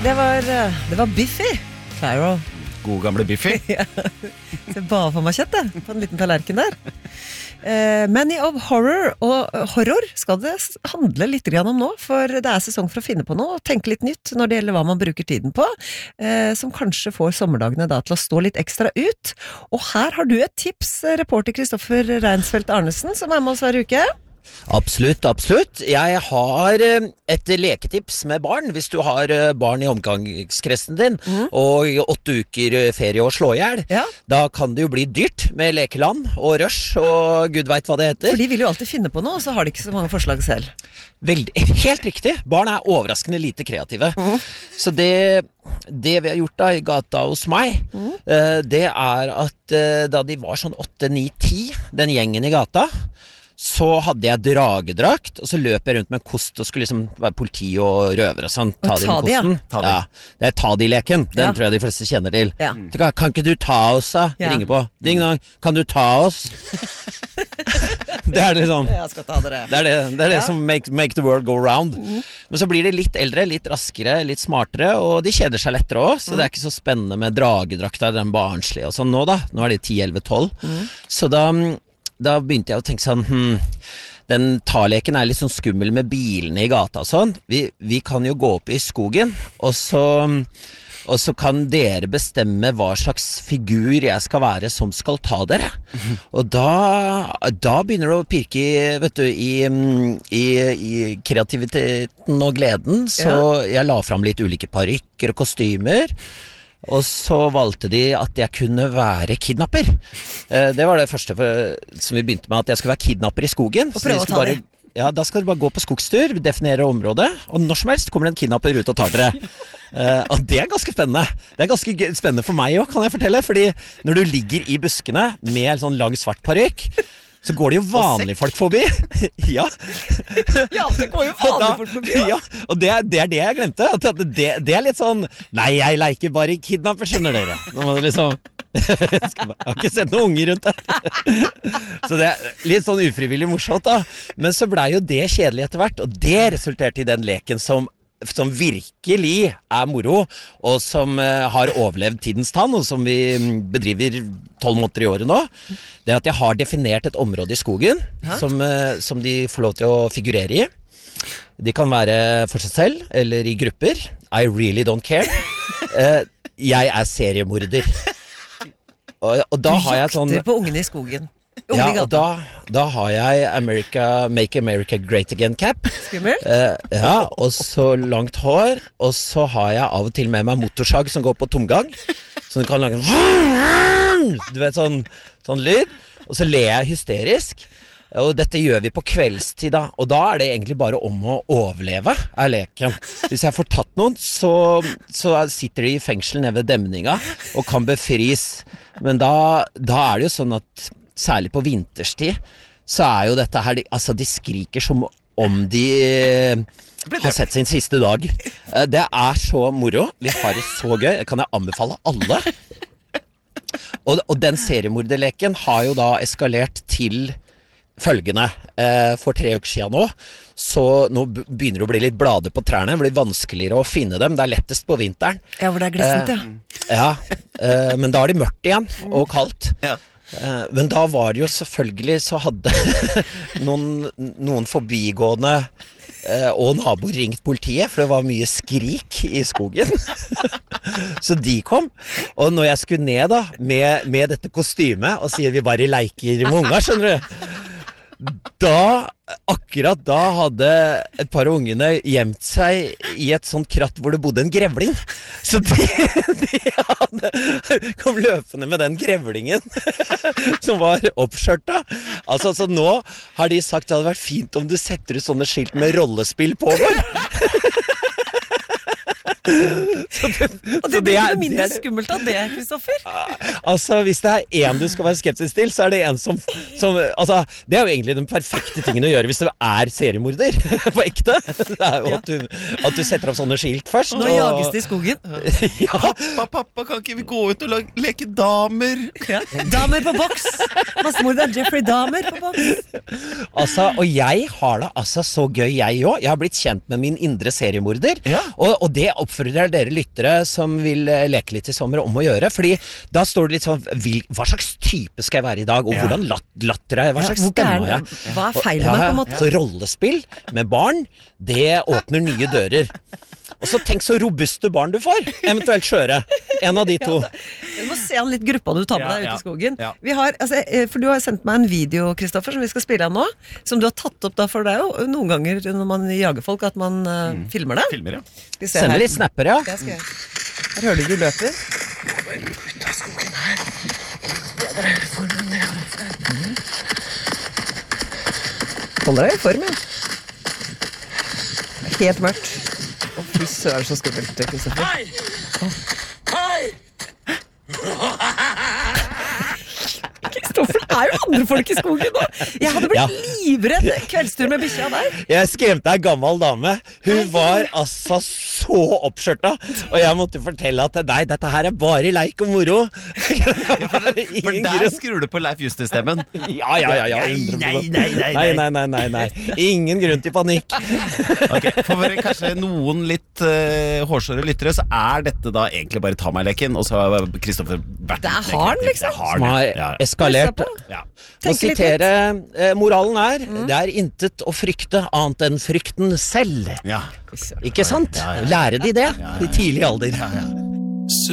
Det var Biffy Clyro. God gamle Biffy. Ja, det bare for meg kjøtt det, på en liten tallerken der. Many of horror, og horror skal det handle litt grann om nå, for det sesong for å finne på noe, og tenke litt nytt når det gjelder hva man bruker tiden på, som kanskje får sommerdagene da til å stå litt ekstra ut. Og her har du et tips, reporter Kristoffer Reinsfeldt Arnesen, som med oss hver uke. Absolutt, absolutt. Jeg har et leketips med barn, hvis du har barn i omgangskretsen din, og 8 uker ferie å slå ihjel. Ja. Da kan det jo bli dyrt med lekeland og rush, og Gud vet hva det heter. For de vil jo alltid finne på noe, og så har de ikke så mange forslag selv. Helt riktig. Barn overraskende lite kreative. Så det vi har gjort da i gata hos meg, det at da de var sånn 8, 9, 10, den gjengen i gata, så hadde jeg dragedrakt, og så løp jeg rundt med en kost og skulle liksom være politi og røver og sånn. Ta de med kosten. Ja. Det ta-de-leken. Den tror jeg de fleste kjenner til. Ja. Kan ikke du ta oss, da? Ringer på. Ding dong. Kan du ta oss? Det liksom Jeg skal ta dere. Det det som make the world go round. Men så blir de litt eldre, litt raskere, litt smartere, og de kjeder seg lettere også, så det ikke så spennende med dragedrakta, den barnslige og sånn nå da. Nå de 10, 11, 12. Så da begynte jeg å tenke sånn, den ta-leken litt sånn skummel med bilene i gata og sånn. Vi kan jo gå opp i skogen, og så kan dere bestemme hva slags figur jeg skal være som skal ta dere. Og da begynner det å pirke vet du, i kreativiteten og gleden, så jeg la fram litt ulike parykker og kostymer. Og så valgte de at jeg kunne være kidnapper. Det var det første som vi begynte med, at jeg skulle være kidnapper i skogen. Og prøve å ta det. Ja, da skal du bare gå på skogstur, definere området, og når som helst kommer det en kidnapper ut og tar dere. Og det ganske spennende. Det ganske spennende for meg også, kan jeg fortelle, fordi når du ligger i buskene med en sånn lang svart parykk, så går det jo vanlige folk forbi. Ja. Ja, det går jo vanlige folk forbi. Ja, og det det jeg glemte. At det litt sånn, nei, jeg leker bare kidnapper, skjønner dere. Nå må det liksom, jeg har ikke sett noen unger rundt det. Så det litt sånn ufrivillig morsomt da. Men så ble jo det kjedelig etter hvert, og det resulterte i den leken som virkelig moro, og som har overlevd tidens tann, og som vi bedriver 12 måneder i året nå, det at jeg har definert et område i skogen som de får lov til å figurere i. De kan være for seg selv, eller i grupper. I really don't care. Jeg seriemorder. Og da har jeg sånn... Du jakter på ungene i skogen. Ja, og da har jeg Make America Great Again cap. Skummelt? Ja, og så langt hår, og så har jeg av og til med meg motorsag som går på tomgang, så du kan lage du vet, sånn lyd, og så ler jeg hysterisk, og dette gjør vi på kveldstid da, og da det egentlig bare om å overleve leken. Hvis jeg får tatt noen, så sitter de i fengsel nede ved demninga og kan befris, men da det jo sånn at særlig på vinterstid, så jo dette her, altså de skriker som om de har sett sin siste dag. Det så moro, vi har det så gøy, det kan jeg anbefale alle. Og den seriemorderleken har jo da eskalert til følgende. For 3 uker siden nå, så nå begynner det å bli litt blader på trærne, det blir vanskeligere å finne dem, det lettest på vinteren. Ja, hvor det glissent, ja. Men da det mørkt igjen, og kaldt. Ja. Men da var det jo selvfølgelig, så hadde noen forbigående og naboer ringt politiet, for det var mye skrik i skogen. Så de kom, og når jeg skulle ned da, med dette kostymet, og sier vi bare leker med unger, skjønner du? Akkurat da hadde et par av ungene gjemt seg i et sånt kratt hvor det bodde en grevling. Så de kom løpende med den grevlingen som var oppskjørta. Altså, så nå har de sagt det hadde vært fint om du setter ut sånne skilt med rollespill på vår. Og det blir ikke noe mindre skummelt av det, Kristoffer. Altså, hvis det er en du skal være skeptisk til, så er det en som altså, det er jo egentlig den perfekte tingen å gjøre hvis du er seriemorder, på ekte. Det er jo at du setter opp sånne skilt først. Nå jages det i skogen. Ja. Pappa, kan ikke vi gå ut og leke damer? Ja. Damer på boks! Massemorder Jeffrey Dahmer på boks. Altså, og jeg har det altså så gøy, jeg òg. Jeg har blitt kjent med min indre seriemorder. Ja. Og det oppfordrer dere lyttere som vil leke litt i sommer om å gjøre. Fordi da står det litt sånn hva slags type skal jeg være i dag? Og hvordan latter jeg? Hva slags stemme har jeg? Hva er feilen meg, på en måte? Så rollespill med barn, det åpner nye dører. Og så tenk så robuste barn du får. Eventuelt skjøre. En av de to. Du må se an litt gruppa du tar med deg ut i skogen. Ja. Vi har, altså, for du har sendt meg en video, Kristoffer, som vi skal spille av nå. Som du har tatt opp da, for det er jo noen ganger når man jager folk at man filmer det. Filmer, ja. Skal vi se Sender her. litt snapper, ja. Det skal jeg. Her hører du løper. Ut av skogen her. Bedre formen nedenfra. Holder deg i form, ja. Helt mørkt. Å, fy søren, så skummelt, Kristoffer. Hei! Kristoffer, det er jo andre folk i skogen nå. Jeg hadde blitt Ja. livredd kveldstur med bikkja der. Jeg skremte ei gammel dame. Hun var altså så oppskjørta. Og jeg måtte fortelle at nei, dette her er bare leik og moro. For Ingen der grunn. skrur du på Leif Juster-stemmen. Ja. Nei. Ingen grunn til panikk. Ok, for kanskje noen litt hårsåre lyttere, så er dette da egentlig bare ta meg-leken, og så har Kristoffer vært Det er haren, liksom. Det er haren, Som har ja. eskalert. Ja. Må Tenk litt sitere moralen er det er intet å frykte annet enn frykten selv. Ja. Ikke sant? Lære de det i tidlig alder. Ja.